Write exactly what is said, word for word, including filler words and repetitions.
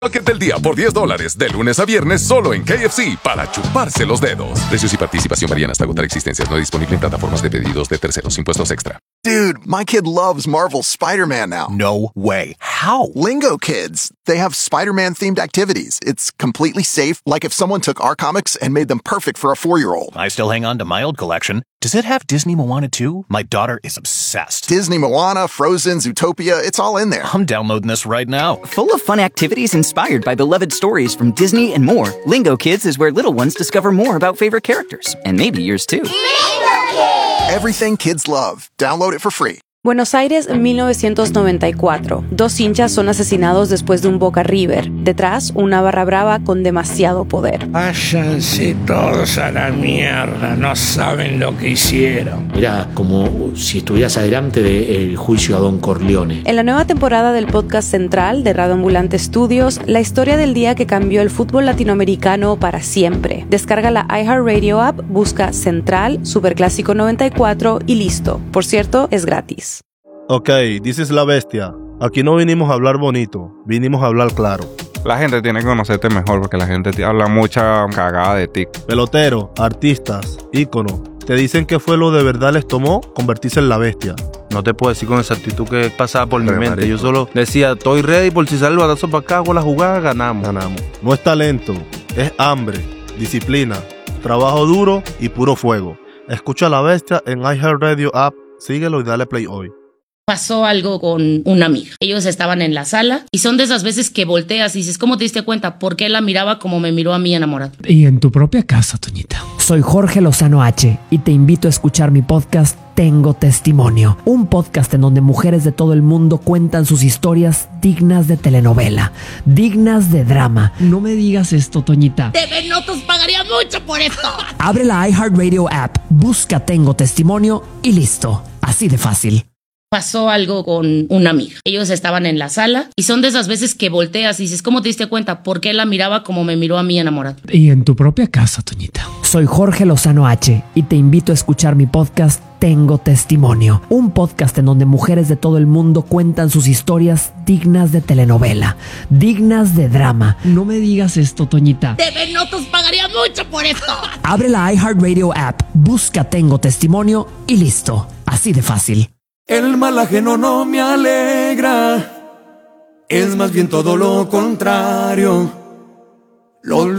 Bucket del día por diez dólares de lunes a viernes solo en K F C para chuparse los dedos. Precios y participación varían hasta agotar existencias. No disponible en plataformas de pedidos de terceros. Impuestos extra. Dude, my kid loves Marvel's Spider-Man now. No way. How? Lingo Kids. They have Spider-Man themed activities. It's completely safe, like if someone took our comics and made them perfect for a four-year-old. I still hang on to my old collection. Does it have Disney Moana too? My daughter is obsessed. Disney Moana, Frozen, Zootopia, it's all in there. I'm downloading this right now. Full of fun activities inspired by beloved stories from Disney and more, Lingo Kids is where little ones discover more about favorite characters. And maybe yours too. Everything kids love. Download it for free. Buenos Aires, mil novecientos noventa y cuatro. Dos hinchas son asesinados después de un Boca River. Detrás, una barra brava con demasiado poder. Váyanse todos a la mierda, no saben lo que hicieron. Era como si estuvieras adelante del juicio a Don Corleone. En la nueva temporada del podcast central de Radio Ambulante Studios, la historia del día que cambió el fútbol latinoamericano para siempre. Descarga la iHeartRadio app, busca Central, Superclásico noventa y cuatro y listo. Por cierto, es gratis. Ok, dices la bestia. Aquí no vinimos a hablar bonito, vinimos a hablar claro. La gente tiene que conocerte mejor porque la gente te habla mucha cagada de ti. Pelotero, artistas, íconos, te dicen que fue lo de verdad les tomó convertirse en la bestia. No te puedo decir con exactitud que pasaba por mi mente. Yo solo decía, estoy ready por si sale el batazo para acá, hago la jugada, ganamos. Ganamos. No es talento, es hambre, disciplina, trabajo duro y puro fuego. Escucha La Bestia en iHeartRadio app, síguelo y dale play hoy. Pasó algo con una amiga. Ellos estaban en la sala y son de esas veces que volteas y dices, ¿cómo te diste cuenta? ¿Por qué la miraba como me miró a mí enamorado? Y en tu propia casa, Toñita. Soy Jorge Lozano H y te invito a escuchar mi podcast Tengo Testimonio, un podcast en donde mujeres de todo el mundo cuentan sus historias dignas de telenovela, dignas de drama. No me digas esto, Toñita. T V Notos pagaría mucho por esto. Abre la iHeartRadio app, busca Tengo Testimonio y listo. Así de fácil. Pasó algo con una amiga. Ellos estaban en la sala y son de esas veces que volteas y dices, ¿cómo te diste cuenta? ¿Por qué la miraba como me miró a mí enamorado? Y en tu propia casa, Toñita. Soy Jorge Lozano H y te invito a escuchar mi podcast Tengo Testimonio, un podcast en donde mujeres de todo el mundo cuentan sus historias dignas de telenovela, dignas de drama. No me digas esto, Toñita. T V Notos pagaría mucho por esto. Abre la iHeartRadio app, busca Tengo Testimonio y listo. Así de fácil. El mal ajeno no me alegra, es más bien todo lo contrario. Lo